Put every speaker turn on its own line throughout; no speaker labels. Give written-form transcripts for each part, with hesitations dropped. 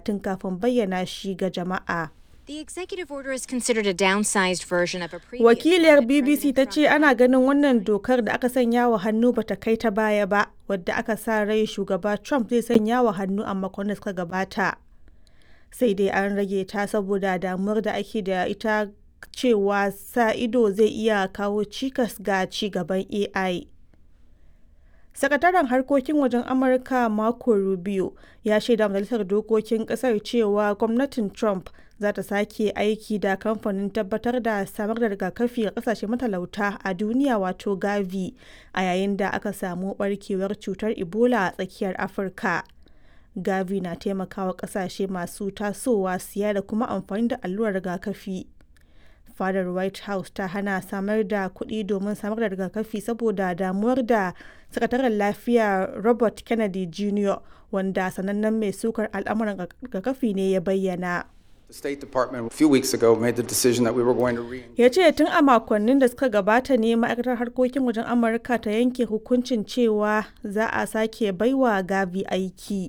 tun kafin bayyana shi ga jama'a.
The executive order is considered a downsized version of a previous
Wakiliyar
one that
BBC ta
President
ce ana ganin wannan dokar da aka sanya wa hannu bata kai ta baya ba, wadda aka sa rai shugaba Trump zai sanya wa hannu a makon da suka gabata. Sai dai an rage ta saboda damuwar da ake da ita cewa sa ido zai iya kawo cikas ga ci gaban AI. Sakataren harkokin wajen Amurka Marco Rubio ya shaida majalisar dokokin kasar cewa gwamnatin Trump za ta sake aiki da kamfanin tabbatar da samar da rigakafi ga kasashe matalauta a duniya wato Gavi a yayin da aka samu barkewar cutar Ebola a tsakiyar Afirka. Gavi na taimakawa kasashe masu tasowa siya da kuma amfani da allurar rigakafi. Fadar White House ta hana samar da kuɗi domin samar da rigakafi saboda damuwar da sakataren lafiya Robert Kennedy Jr. wanda sanannen mai sukar al'amuran rigakafi ne ya bayyana.
The State Department a few weeks ago made the decision that we were going to
Ya ce tun a makonnin da suka gabata ne ma'aikatar harkokin wajen Amurka ta yanke hukuncin cewa za a sake baiwa Gavi aiki.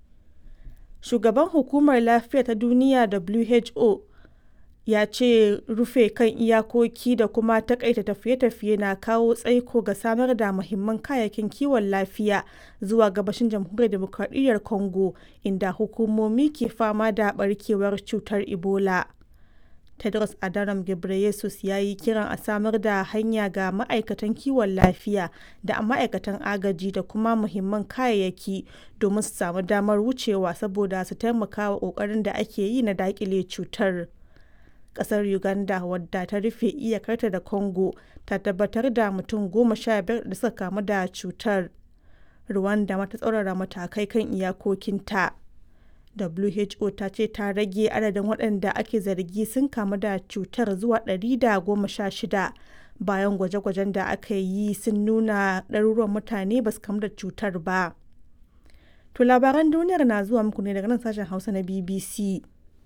Shugaban Hukumar Lafiya ta Duniya WHO ya ce rufe kan iyakoki da kuma takaita tafiye-tafiye na kawo tsaiko ga samar da muhimman kayayyakin kiwon lafiya zuwa gabashin jamhuriyar demokradiyyar Congo inda hukumomi ke fama da barkewar cutar Ebola. Tedros Adhanom Ghebreyesus ya yi kiran a samar da hanya ga ma'aikatan kiwon lafiya da ma'aikatan agaji da kuma muhimman kayayyaki domin su samu damar wucewa saboda su taimaka wa ƙoƙarin da ake yi na daƙile cutar. Kasar Uganda wadda ta rufe iyakarta da Congo ta tabbatar da mutum 15 da suka kamu da cutar. Rwanda ma ta tsaurara matakai kan iyakokinta. WHO ta ce ta rage adadin waɗanda ake zargi sun kamu da cutar zuwa 116 bayan gwaje-gwajen da aka yi sun nuna ɗaruruwan mutane ba su kamu da cutar ba. To labaran duniyar na zuwa muku ne daga nan sashen Hausa na BBC.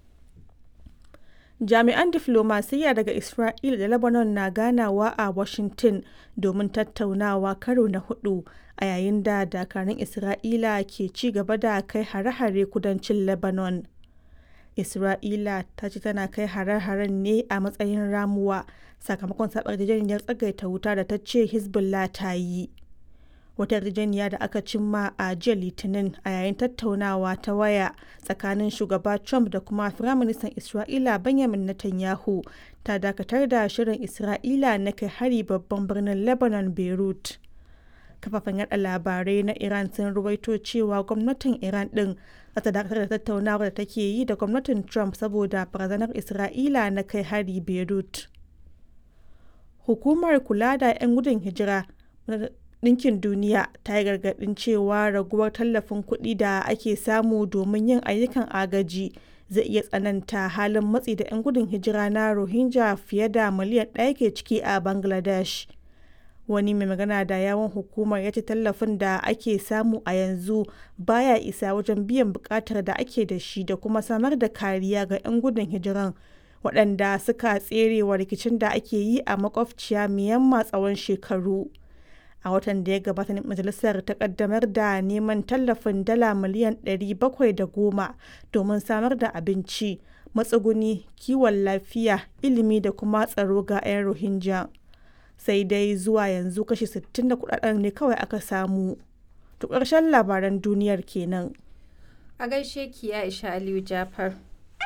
Jami'an diflomasiyya daga Isra'ila da Lebanon na ganawa a Washington domin tattaunawa karo na hudu a yayin da dakarun Isra'ila ke ci gaba da kai hare-hare kudancin Lebanon. Isra'ila ta ce tana kai hare-haren ne a matsayin ramuwa sakamakon saɓar yarjejeniyar tsagaita wuta da ta ce Hezbollah ta yi. Wata yarjejeniya da aka cimma a jiya Litinin a yayin tattaunawa ta waya tsakanin shugaba Trump da kuma Firaministan Isra'ila Benjamin Netanyahu ta dakatar da shirin Isra'ila na kai hari babban birnin Lebanon Beirut. Kafafen yada labarai na Iran sun ruwaito cewa gwamnatin Iran din za ta dakatar da tattaunawar da take yi da gwamnatin Trump saboda barazanar Isra'ila na kai hari Beirut. Hukumar kula da 'yan gudun hijira Ɗinkin Duniya ta yi gargaɗin cewa raguwar tallafin kuɗi da ake samu domin yin ayyukan agaji zai iya tsananta halin matsi da 'yan gudun hijira na Rohingya fiye da miliyan 1 ke ciki a Bangladesh. Wani mai magana da yawun hukumar ya ce tallafin da ake samu a yanzu baya isa wajen biyan buƙatar da ake da shi da kuma samar da kariya ga 'yan gudun hijiran waɗanda suka tserewa rikicin da ake yi a makwabciya Myanmar tsawon shekaru. A watan da ya gabata majalisar ta kaddamar da neman tallafin dala miliyan 710 domin samar da abinci, matsuguni, kiwon lafiya, ilimi da kuma tsaro ga 'yan Rohingya. Sai dai zuwa yanzu kashi 60 na kudaden ne kawai aka samu. To ƙarshen labaran duniyar kenan.
A gaishe ki Aisha Aliyu Jafar.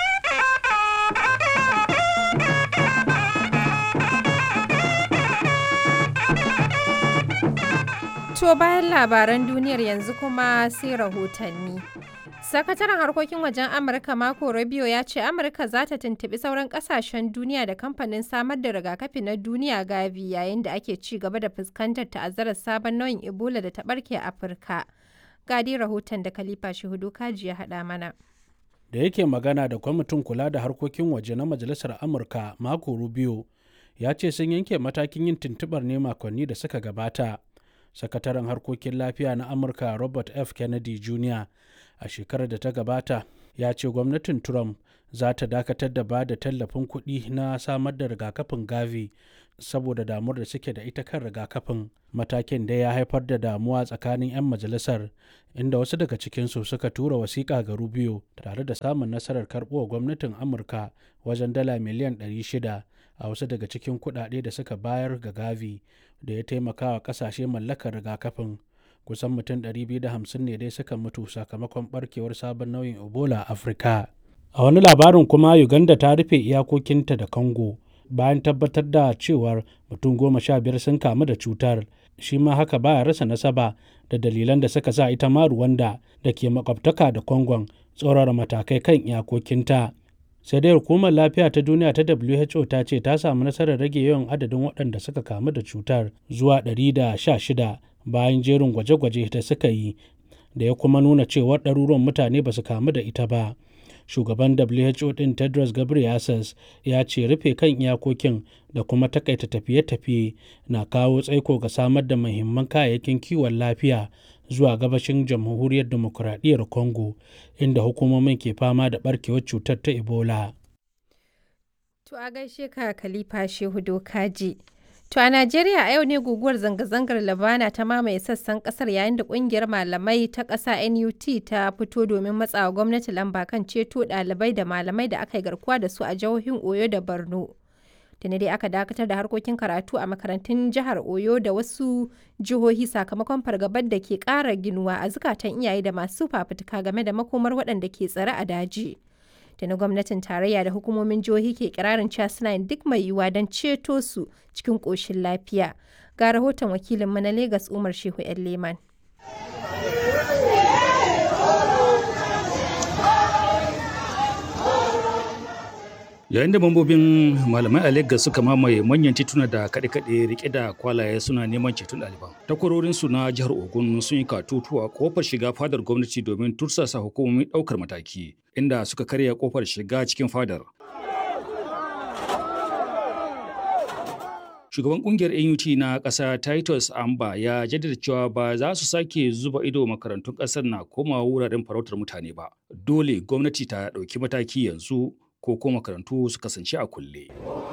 To bayan labaran duniyar yanzu kuma sai rahotanni. Sakataren harkokin wajen Amurka Marco Rubio ya ce Amurka za ta tuntuɓi sauran ƙasashen duniya da kamfanin samar da rigakafi na duniya Gavi yayin da ake ci gaba da fuskantar ta'azzarar sabon nau'in Ebola da ta ɓarke a Afirka. Gadi rahoton da Khalifa Shehudu Kaji ya haɗa mana.
Da yake magana da kwamitin kula da harkokin waje na Majalisar Amurka Marco Rubio ya ce sun yanke matakin yin tuntuɓar ne makonni da suka gabata. Sakataren harkokin lafiya na Amurka Robert F. Kennedy Jr. a shekarar da ta gabata ya ce gwamnatin Trump za ta dakatar da ba da tallafin kuɗi na samar da rigakafin Gavi saboda damuwar da suke da ita kan rigakafin. Matakin da ya haifar da damuwa tsakanin 'yan majalisar, inda wasu daga cikinsu suka tura wasiƙa ga Rubio tare da samun nasarar karɓo gwamnatin Amurka wajen dala miliyan 600 a wasu daga cikin kuɗaɗe da suka bayar ga Gavi da ya taimaka wa ƙasashe mallakar rigakafin. Kusan mutum 250 ne dai suka mutu sakamakon ɓarkewar sabon nau'in Ebola a Afirka. A wani labarin kuma, Uganda ta rufe iyakokinta da Congo bayan tabbatar da cewar mutum 15 sun kamu da cutar. Shi ma haka baya rasa nasaba da dalilan da suka sa ita ma Rwanda da ke makwabtaka da Congon tsaurara matakai kan iyakokinta. Sai dai hukumar lafiya ta duniya ta WHO ta ce ta samu nasarar rage yawan adadin waɗanda suka kamu da cutar zuwa 116 bayan jerin gwaje-gwaje da suka yi, da ya kuma nuna cewar ɗaruruwan mutane ba su kamu da ita ba. Shugaban WHO ɗin Tedros Ghebreyesus ya ce rufe kan iyakokin da kuma takaita tafiye-tafiye na kawo tsaiko ga samar da muhimman kayayyakin kiwon lafiya zuwa gabashin Jamhuriyar Dimokuraɗiyyar Congo, inda hukumomin ke fama da ɓarkewar cutar ta Ebola.
To a gaishe ka Khalifa Shehu Dokaji. To a Najeriya a yau ne guguwar zanga-zangar Labana ta mamaye sassan kasar, yayin da kungiyar malamai ta ƙasa NUT ta fito domin matsawa gwamnati lamba kan ceto ɗalibai da malamai da aka yi garkuwa da su a jihohin Oyo da Borno. Tuni dai aka dakatar da harkokin karatu a makarantun jihar Oyo da wasu jihohi sakamakon fargabar da ke ƙara ginuwa a zukatan iyaye da masu fafutuka game da makomar waɗanda ke tsare a daji. Tuni gwamnatin tarayya da hukumomin jihohi ke kirarin cewa suna yin duk mai yiwuwa don ceto su cikin ƙoshin lafiya. Ga rahoton wakilinmu na Legas Umar Shehu Leman.
Yayin da mambobin malamai a Legas suka mamaye manyan tituna da kaɗe-kaɗe rike da kwalaye suna neman ceton ɗaliban. Takwarorinsu na jihar Ogun sun yi katutu a kofar shiga fadar gwamnati domin tursasa hukumomin ɗaukar mataki, inda suka karya kofar shiga cikin fadar. Shugaban kungiyar NUT na ƙasa Titus Amba ya jaddada cewa ba za su sake zuba ido makarantun ƙasar na komawa wuraren farautar mutane ba. Dole gwamnati ta ɗauki mataki yanzu ko kuma makarantu su kasance a kulle.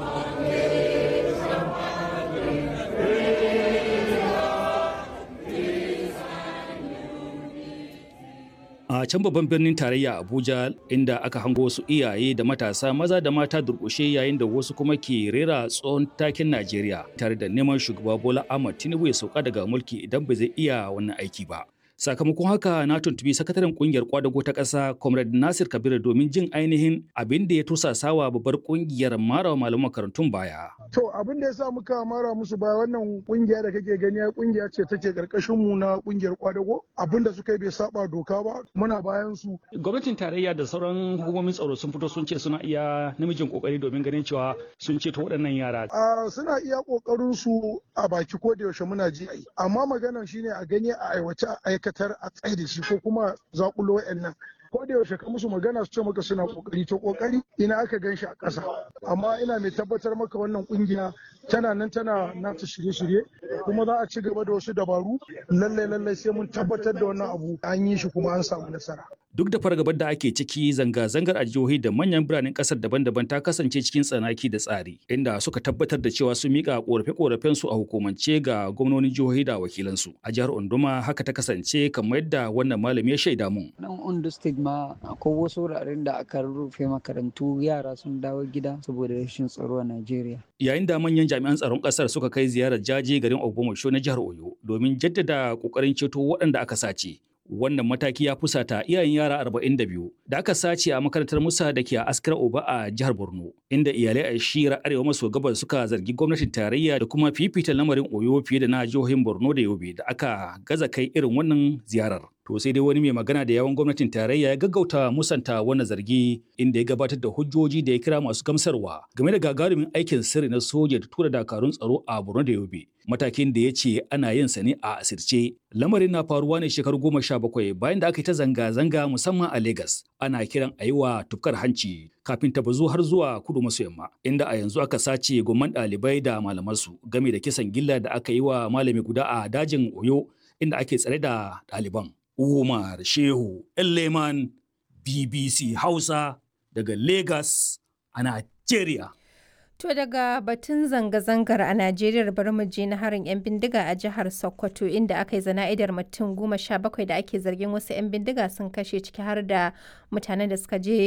A can babban birnin tarayya Abuja, inda aka hango wasu iyaye da matasa maza da mata durƙushe yayin da wasu kuma ke rera tsohon takin Najeriya tare da neman shugaba Bola Ahmed Tinubu ya sauka daga mulki idan ba zai iya wannan aiki ba. Sakamakon haka na tuntubi sakataren kungiyar kwadago ta ƙasa Comrade Nasir Kabir domin jin ainihin abin da ya tursasawa babbar kungiyar mara malaman makarantun baya.
To abin da ya sa muka mara musu baya, wannan kungiya da kake gani kungiya ce take karkashin mu na kungiyar kwadago. Abin da suka yi bai saba doka ba, muna bayan su.
Gwamnatin tarayya da sauran hukumomin tsaro sun fito sun ce suna iya namijin kokari domin ganin cewa sun ceto waɗannan yara.
Suna iya kokarin su a baki ko da yaushe muna ji, amma maganar shine a gani a aiwace a aikatar a tsaye da shi ko kuma zakulo wa'annan. Ko da yaushe ka musu magana su ce maka suna kokari, to kokari ina aka gan shi a ƙasa. Amma ina mai tabbatar maka wannan kungiya tana nan tana nata shirye-shirye, kuma za a ci gaba da wasu dabaru. Lallai sai mun tabbatar da wannan abu an yi shi kuma an samu nasara.
Duk da fargabar da ake ciki, zanga-zangar a jihohi da manyan biranen kasar daban-daban ta kasance cikin tsanaki da tsari, inda suka tabbatar da cewa sun miƙa ƙorafe-ƙorafen su a hukumance ga gwamnonin jihohi da wakilansu. A jihar Onduma haka ta kasance kamar yadda wannan malami ya shaida mun.
Nan Ondo State ma akwai wasu wuraren da aka rufe makarantu, yara sun dawo gida saboda rashin tsaro a Najeriya.
Yayin da manyan jami'an tsaron kasar suka kai ziyarar jaje garin Ogbomoso na jihar Oyo domin jaddada ƙoƙarin ceto waɗanda aka sace. Wannan mataki ya fusata iyayen yara 42 da aka sace a makarantar Musa da ke a Askira Oba a jihar Borno, inda iyalai a shira arewa maso gabas suka zargi gwamnatin tarayya da kuma fifita lamarin Oyo fiye da na jihohin Borno da Yobe da aka gaza kai irin wannan ziyarar. To sai dai wani mai magana da yawun gwamnatin tarayya ya gaggauta musanta wannan zargi, inda ya gabatar da hujjoji da ya kira masu gamsarwa game da gagarumin aikin sirri na soja da tura dakarun tsaro a Borno da Yobe. Matakin da ya ce ana yin sa ne a asirce. Lamarin na faruwa ne shekaru 17 bayan da aka yi ta zanga-zanga musamman a Legas. Ana kiran a yi wa tufkar hanci kafin ta bazu har zuwa kudu maso yamma, inda a yanzu aka sace gomman ɗalibai da malamansu game da kisan gilla da aka yi wa malami guda a dajin Oyo inda ake tsare da ɗaliban. Umar Shehu Leman, BBC Hausa daga Legas a Najeriya.
To daga batun zanga-zangar a Najeriya bari mu je na harin 'yan bindiga a jihar Sokoto inda aka yi zana'idar mutum 17 da ake zargin wasu 'yan bindiga sun kashe ciki har da mutanen da suka je